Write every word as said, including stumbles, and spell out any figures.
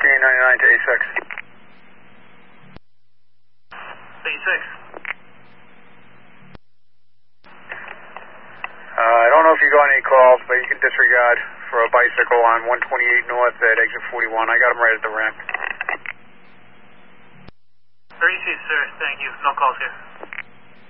fifteen ninety-nine to A six. A six. Uh, I don't know if you got any calls, but you can disregard for a bicycle on one twenty-eight north at exit forty-one. I got him right at the ramp. Received, sir. Thank you. No calls here.